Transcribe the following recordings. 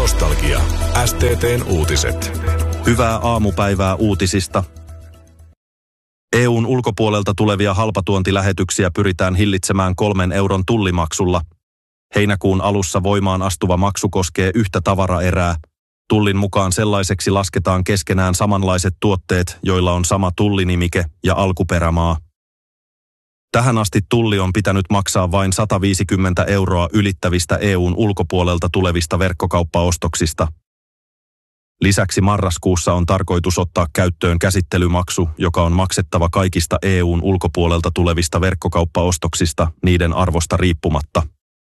Nostalgia. STT:n uutiset. Hyvää aamupäivää uutisista. EUn ulkopuolelta tulevia halpatuontilähetyksiä pyritään hillitsemään 3 euron tullimaksulla. Heinäkuun alussa voimaan astuva maksu koskee yhtä tavaraerää. Tullin mukaan sellaiseksi lasketaan keskenään samanlaiset tuotteet, joilla on sama tullinimike ja alkuperämaa. Tähän asti tulli on pitänyt maksaa vain 150 euroa ylittävistä EUn ulkopuolelta tulevista verkkokauppaostoksista. Lisäksi marraskuussa on tarkoitus ottaa käyttöön käsittelymaksu, joka on maksettava kaikista EUn ulkopuolelta tulevista verkkokauppaostoksista niiden arvosta riippumatta.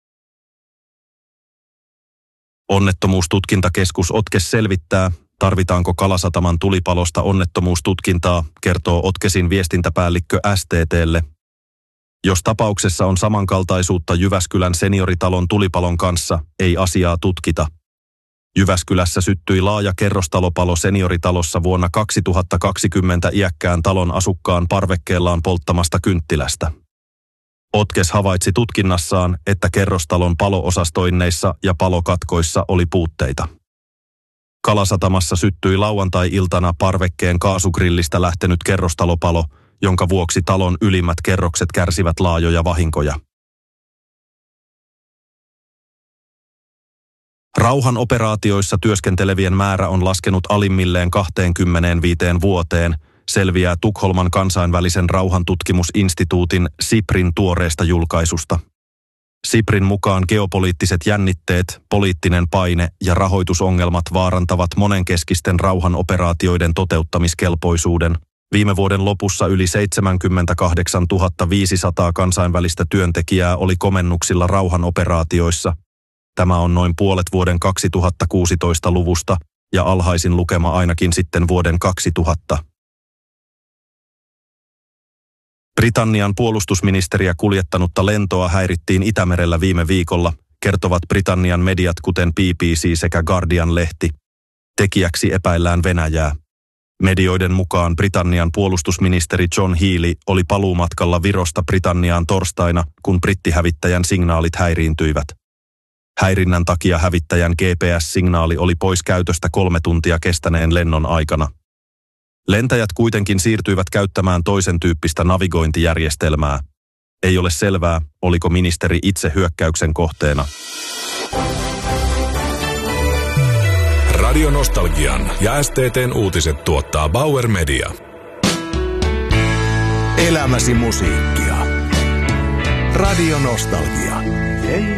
Onnettomuustutkintakeskus Otkes selvittää, tarvitaanko Kalasataman tulipalosta onnettomuustutkintaa, kertoo Otkesin viestintäpäällikkö STT:lle. Jos tapauksessa on samankaltaisuutta Jyväskylän senioritalon tulipalon kanssa, ei asiaa tutkita. Jyväskylässä syttyi laaja kerrostalopalo senioritalossa vuonna 2020 iäkkään talon asukkaan parvekkeellaan polttamasta kynttilästä. Otkes havaitsi tutkinnassaan, että kerrostalon palo-osastoinneissa ja palokatkoissa oli puutteita. Kalasatamassa syttyi lauantai-iltana parvekkeen kaasugrillistä lähtenyt kerrostalopalo, jonka vuoksi talon ylimmät kerrokset kärsivät laajoja vahinkoja. Rauhanoperaatioissa työskentelevien määrä on laskenut alimmilleen 25 vuoteen, selviää Tukholman kansainvälisen rauhantutkimusinstituutin SIPRin tuoreesta julkaisusta. SIPRin mukaan geopoliittiset jännitteet, poliittinen paine ja rahoitusongelmat vaarantavat monenkeskisten rauhanoperaatioiden toteuttamiskelpoisuuden. Viime vuoden lopussa yli 78 500 kansainvälistä työntekijää oli komennuksilla rauhanoperaatioissa. Tämä on noin puolet vuoden 2016 luvusta ja alhaisin lukema ainakin sitten vuoden 2000. Britannian puolustusministeriä kuljettanutta lentoa häirittiin Itämerellä viime viikolla, kertovat Britannian mediat kuten BBC sekä Guardian-lehti. Tekijäksi epäillään Venäjää. Medioiden mukaan Britannian puolustusministeri John Healey oli paluumatkalla Virosta Britanniaan torstaina, kun brittihävittäjän signaalit häiriintyivät. Häirinnän takia hävittäjän GPS-signaali oli pois käytöstä 3 tuntia kestäneen lennon aikana. Lentäjät kuitenkin siirtyivät käyttämään toisen tyyppistä navigointijärjestelmää. Ei ole selvää, oliko ministeri itse hyökkäyksen kohteena. Radio Nostalgian ja STT:n uutiset tuottaa Bauer Media. Elämäsi musiikkia. Radio Nostalgia.